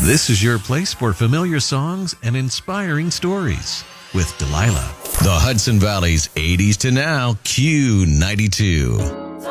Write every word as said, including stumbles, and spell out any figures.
This is your place for familiar songs and inspiring stories with Delilah. The Hudson Valley's eighties to now Q ninety-two.